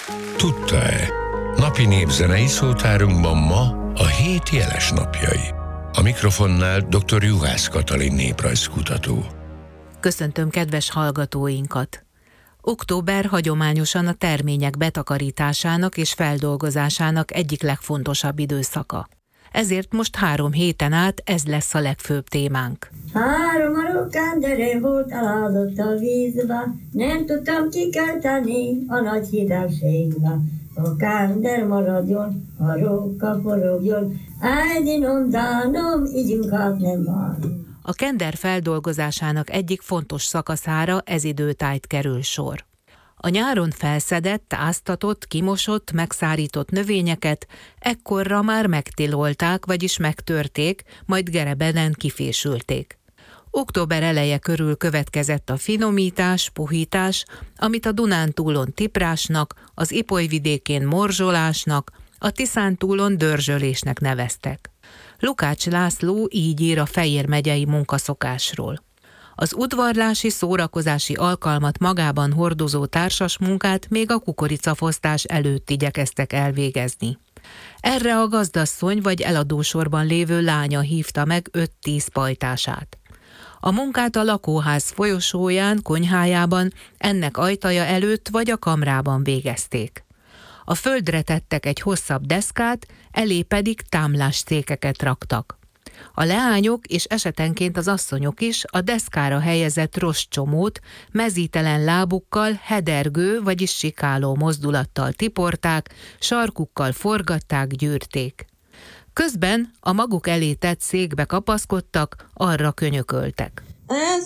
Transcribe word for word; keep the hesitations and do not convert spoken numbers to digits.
Tudta-e? Napi népzenei szótárunkban ma a hét jeles napjai. A mikrofonnál dr. Juhász Katalin néprajzkutató. Köszöntöm kedves hallgatóinkat! Október hagyományosan a termények betakarításának és feldolgozásának egyik legfontosabb időszaka. Ezért most három héten át ez lesz a legfőbb témánk. Három arókán derén volt eláldott a vízbe, nem tudtam kikelteni a nagy hidegségbe. A kánder maradjon, a róka forogjon, ájdinom, dánom, ígyunk át nem van. A kender feldolgozásának egyik fontos szakaszára ez időtájt kerül sor. A nyáron felszedett, áztatott, kimosott, megszárított növényeket ekkorra már megtilolták, vagyis megtörték, majd gerebeden kifésülték. Október eleje körül következett a finomítás, puhítás, amit a Dunántúlon tiprásnak, az Ipolyvidékén morzsolásnak, a Tiszántúlon dörzsölésnek neveztek. Lukács László így ír a Fejér megyei munkaszokásról. Az udvarlási szórakozási alkalmat magában hordozó társas munkát még a kukoricafosztás előtt igyekeztek elvégezni. Erre a gazdasszony vagy eladósorban lévő lánya hívta meg öt-tíz pajtását. A munkát a lakóház folyosóján, konyhájában, ennek ajtaja előtt vagy a kamrában végezték. A földre tettek egy hosszabb deszkát, elé pedig támlásszékeket raktak. A leányok és esetenként az asszonyok is a deszkára helyezett rostcsomót mezítelen lábukkal, hedergő, vagyis sikáló mozdulattal tiporták, sarkukkal forgatták, gyűrték. Közben a maguk elé tett székbe kapaszkodtak, arra könyököltek. Ez